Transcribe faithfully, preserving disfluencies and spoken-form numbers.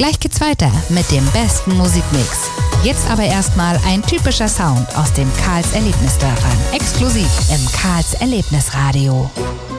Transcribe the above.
Gleich geht's weiter mit dem besten Musikmix. Jetzt aber erstmal ein typischer Sound aus dem Karls Erlebnisdörfern. Exklusiv im Karls Erlebnisradio.